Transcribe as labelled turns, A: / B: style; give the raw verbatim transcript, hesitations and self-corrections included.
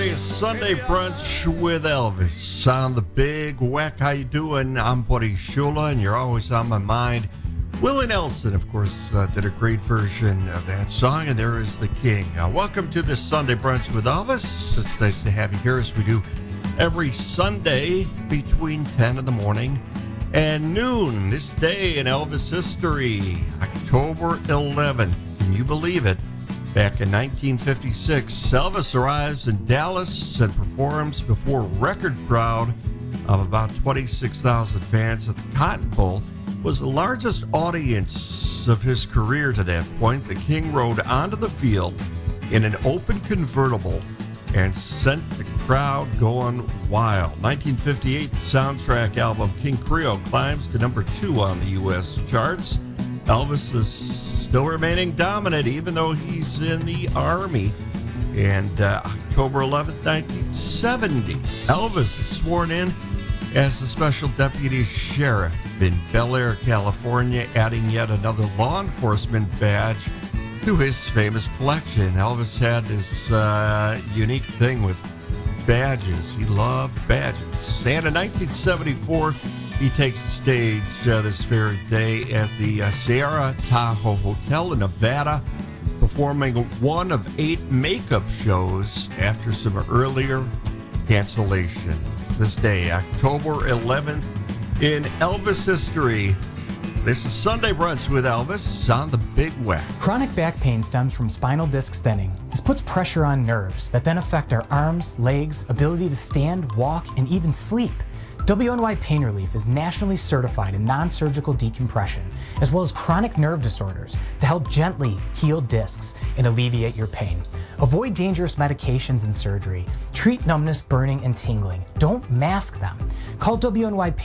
A: Sunday brunch with Elvis on the Big Weck. How you doing? I'm Buddy Shula, and you're always on my mind. Willie Nelson, of course, uh, did a great version of that song, and there is the King. Uh, welcome to this Sunday brunch with Elvis. It's nice to have you here, as we do every Sunday between ten in the morning and noon. This day in Elvis history, October eleventh. Can you believe it? Back in nineteen fifty-six, Elvis arrives in Dallas and performs before a record crowd of about twenty-six thousand fans at the Cotton Bowl. Was the largest audience of his career to that point. The King rode onto the field in an open convertible and sent the crowd going wild. nineteen fifty-eight soundtrack album King Creole climbs to number two on the U S charts. Elvis is still remaining dominant, even though he's in the Army. And uh, October eleventh, nineteen seventy, Elvis is sworn in as the special deputy sheriff in Bel Air, California, adding yet another law enforcement badge to his famous collection. Elvis had this uh, unique thing with badges. He loved badges. And in nineteen seventy-four, he takes the stage uh, this very day at the uh, Sierra Tahoe Hotel in Nevada, performing one of eight makeup shows after some earlier cancellations. This day, October eleventh, in Elvis history. This is Sunday Brunch with Elvis on the Big Weck.
B: Chronic back pain stems from spinal disc thinning. This puts pressure on nerves that then affect our arms, legs, ability to stand, walk, and even sleep. W N Y Pain Relief is nationally certified in non-surgical decompression, as well as chronic nerve disorders, to help gently heal discs and alleviate your pain. Avoid dangerous medications and surgery. Treat numbness, burning, and tingling. Don't mask them. Call W N Y Pain